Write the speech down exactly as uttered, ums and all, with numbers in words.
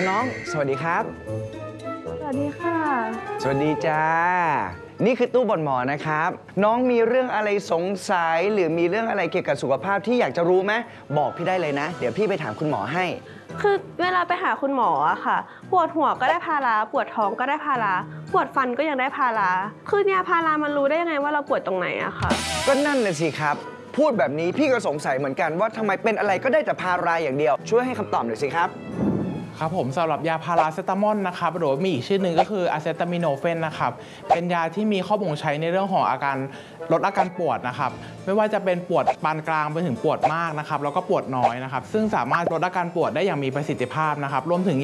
น้องๆสวัสดีครับสวัสดีค่ะสวัสดีจ้านี่คือตู้บนหมอนะครับน้องมีเรื่องอะไรสงสัยหรือมีเรื่องอะไรเกี่ยวกับสุขภาพที่อยากจะรู้ไหมบอกพี่ได้เลยนะเดี๋ยวพี่ไปถามคุณหมอให้คือเวลาไปหาคุณหมออะค่ะปวดหัวก็ได้พาราปวดท้องก็ได้พาราปวดฟันก็ยังได้พาราคือเนี่ยพารามันรู้ได้ยังไงว่าเราปวดตรงไหนอะค่ะก็นั่นน่ะสิครับพูดแบบนี้พี่ก็สงสัยเหมือนกันว่าทำไมเป็นอะไรก็ได้แต่พาราอย่างเดียวช่วยให้คำตอบหน่อยสิครับครับผมสำหรับยาพาราเซตามอลนะครับหรือมีอีกชื่อหนึ่งก็คืออะเซตามิโนเฟนนะครับเป็นยาที่มีข้อบ่งใช้ในเรื่องของอาการลดอาการปวดนะครับไม่ว่าจะเป็นปวดปานกลางไปถึงปวดมากนะครับแล้วก็ปวดน้อยนะครับซึ่งสามารถลดอาการปวดได้อย่างมีประสิทธิภาพนะครับรวมถึง